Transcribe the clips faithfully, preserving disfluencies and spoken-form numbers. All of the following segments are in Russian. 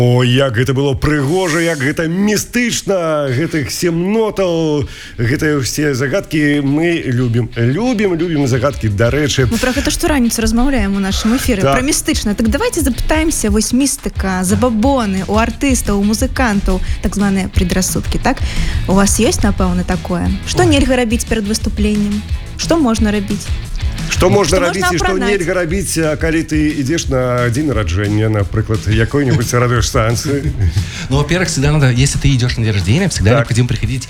О, як гэта было прыгожа, як гэта містычна, гэтых сем нотаў, гэтыя ўсе загадкі мы любім. Любім, любім загадкі, дарэчы. Мы пра гэта штораніцу размаўляем у нашым эфіры, так. Пра містычна. Так давайте запытаемся, вось містыка, забабоны у артыстаў, у музыкантаў, так званыя предрасудкі, так? У вас ёсць, напэўна, такое? Што нельга рабіць перад выступленнем? Што можна рабіць? Што можна што рабіць можна і што нельга рабіць, калі ты ідзеш на дзень нараджэння, напрыклад, якой-нибудь радыёстанцыі? Ну, во-первых, всегда надо, если ты идешь на день рождения, всегда необходимо приходить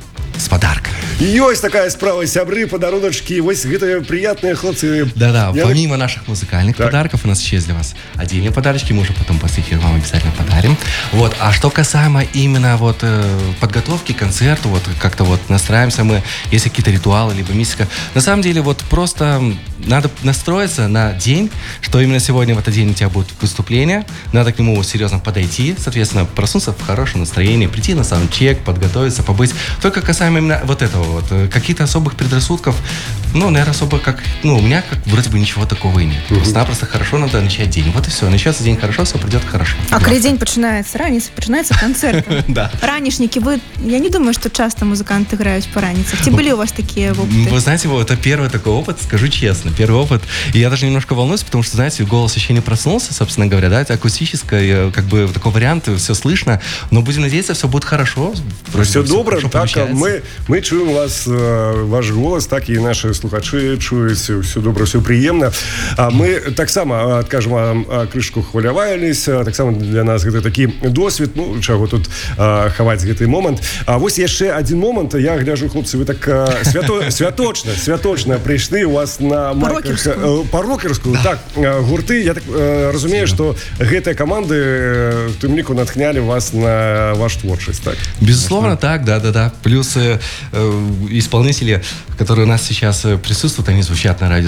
с подарком. Ёсць такая справа, сябры, подаруночки, вось гэтыя приятные хлопцы. Да-да, Я... помимо наших музыкальных так. подарков, у нас еще есть для вас отдельные подарочки, мы уже потом после эфира вам обязательно подарим. Вот, а что касаемо именно вот э, подготовки к концерту, вот как-то вот настраиваемся мы, есть какие-то ритуалы, либо мистика. На самом деле вот просто надо настроиться на день, что именно сегодня в этот день у тебя будет выступление, надо к нему серьезно подойти, соответственно, проснуться в хорошем настроении, прийти на саундчек, подготовиться, побыть. Только касаемо именно вот этого вот, каких-то особых предрассудков, ну, наверное, особо как, ну, у меня как вроде бы ничего такого и нет. Uh-huh. Просто-напросто хорошо надо начать день. Вот и все. Начнется день хорошо, все придет хорошо. А коли день починається раніця, починається концерт. Да. Ранішники, вы, я не думаю, что часто музыканты играют по раницах. Те были у вас такие опыты? Вы знаете, вот это первый такой опыт, скажу честно, первый опыт. И я даже немножко волнуюсь, потому что, знаете, голос еще не проснулся, собственно говоря, да, это акустическое, как бы такой вариант, все слышно, но будем надеяться, все будет хорошо. Все добре, так, мы, мы чуем вас, ваш голос, так и наши слухачи чуют, все добре, все приемно. А мы так само откажем вам крышку хвалявались, так само для нас это таки досвід, ну, чего тут ховать гэты момент. А вот еще один момент, я гляжу, хлопцы, вы так свято, святочно, святочно пришли у вас на майках, по-рокерскую, да. Так, гурты, я так разумею, что гэтыя команды в тым ліку натхняли вас на ваш творчество, так? Безусловно, так, да-да-да. Плюс э, исполнители, которые у нас сейчас присутствуют, они звучат на радио